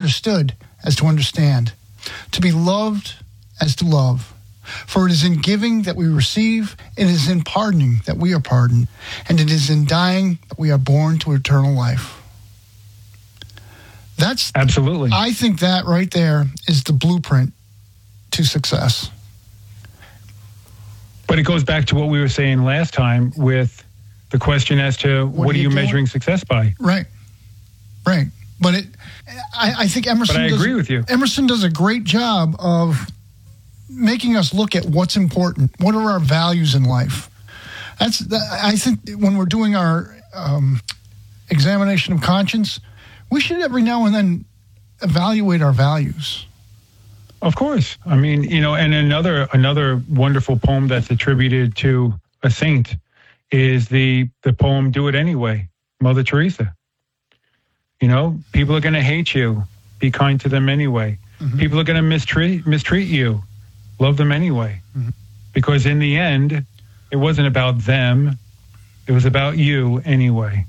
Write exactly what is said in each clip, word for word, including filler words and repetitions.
understood as to understand, to be loved as to love. For it is in giving that we receive, it is in pardoning that we are pardoned, and it is in dying that we are born to eternal life. That's absolutely. I think that right there is the blueprint to success. But it goes back to what we were saying last time with the question as to what, what are you, you measuring success by? Right, right. But it, I, I think Emerson. But I does, agree with you. Emerson does a great job of making us look at what's important. What are our values in life? That's I think when we're doing our um, examination of conscience, we should every now and then evaluate our values. Of course. I mean, you know, and another another wonderful poem that's attributed to a saint is the the poem "Do It Anyway," Mother Teresa. You know, people are going to hate you. Be kind to them anyway. Mm-hmm. People are going to mistreat mistreat you. Love them anyway. Mm-hmm. Because in the end, it wasn't about them. It was about you anyway.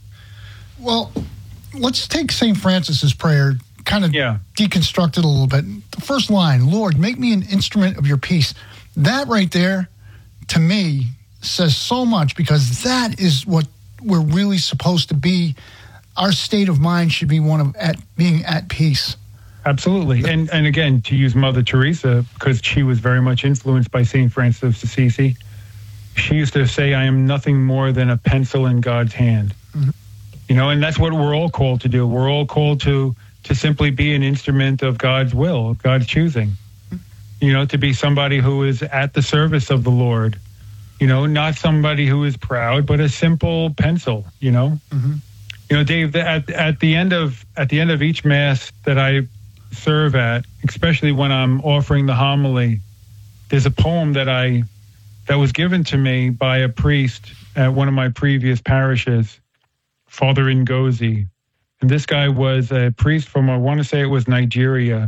Well, let's take Saint Francis's prayer, kind of yeah. deconstruct it a little bit. The first line, Lord, make me an instrument of your peace. That right there, to me, says so much, because that is what we're really supposed to be. Our state of mind should be one of at, being at peace. Absolutely. And and again, to use Mother Teresa, because she was very much influenced by Saint Francis of Assisi, she used to say, I am nothing more than a pencil in God's hand. Mm-hmm. You know, and that's what we're all called to do. We're all called to to simply be an instrument of God's will, of God's choosing. Mm-hmm. You know, to be somebody who is at the service of the Lord. You know, not somebody who is proud, but a simple pencil, you know. Mm-hmm. You know, Dave, at at the end of at the end of each Mass that I serve at, especially when I'm offering the homily, there's a poem that I that was given to me by a priest at one of my previous parishes, Father Ngozi. And this guy was a priest from, I want to say it was Nigeria.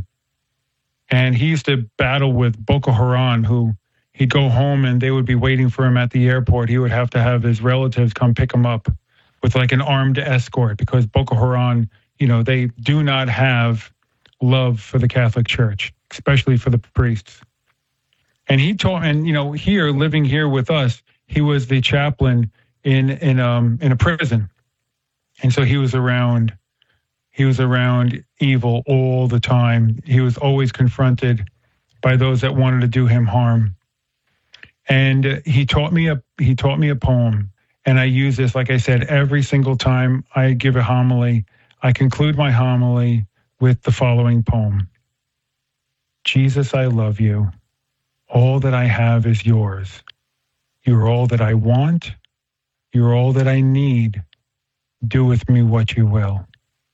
And he used to battle with Boko Haram, who he'd go home and they would be waiting for him at the airport. He would have to have his relatives come pick him up with like an armed escort, because Boko Haram, you know, they do not have love for the Catholic Church, especially for the priests. And he told, and you know, here, living here with us, he was the chaplain in in um in a prison, and so he was around, he was around evil all the time. He was always confronted by those that wanted to do him harm. And uh, he taught me a he taught me a poem, and I use this, like I said, every single time I give a homily. I conclude my homily with the following poem. Jesus, I love you. All that I have is yours. You're all that I want. You're all that I need. Do with me what you will.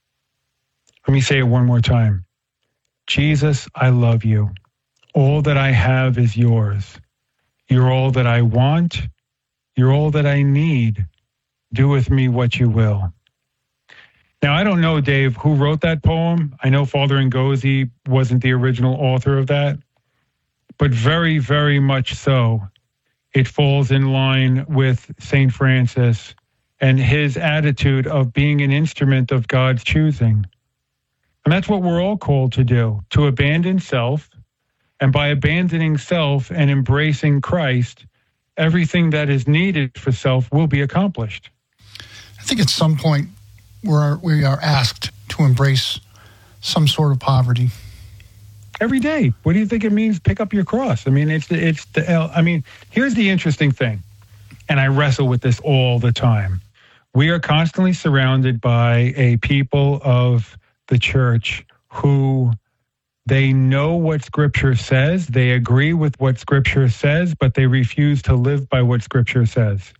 Let me say it one more time. Jesus, I love you. All that I have is yours. You're all that I want. You're all that I need. Do with me what you will. Now, I don't know, Dave, who wrote that poem. I know Father Ngozi wasn't the original author of that, but very, very much so, it falls in line with Saint Francis and his attitude of being an instrument of God's choosing. And that's what we're all called to do, to abandon self. And by abandoning self and embracing Christ, everything that is needed for self will be accomplished. I think at some point, We're, we are asked to embrace some sort of poverty. Every day. What do you think it means? Pick up your cross. I mean, it's it's the. I mean, here's the interesting thing, and I wrestle with this all the time. We are constantly surrounded by a people of the church who they know what Scripture says, they agree with what Scripture says, but they refuse to live by what Scripture says.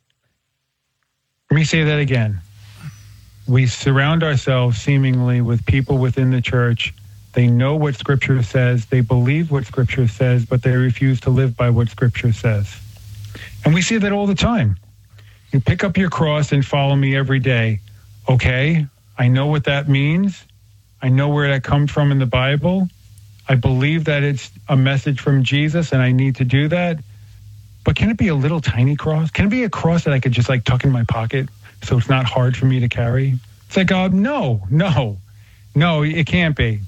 Let me say that again. We surround ourselves seemingly with people within the church. They know what Scripture says. They believe what Scripture says, but they refuse to live by what Scripture says. And we see that all the time. You pick up your cross and follow me every day. Okay, I know what that means. I know where that comes from in the Bible. I believe that it's a message from Jesus and I need to do that. But can it be a little tiny cross? Can it be a cross that I could just like tuck in my pocket so it's not hard for me to carry? It's like, uh, no, no, no, it can't be.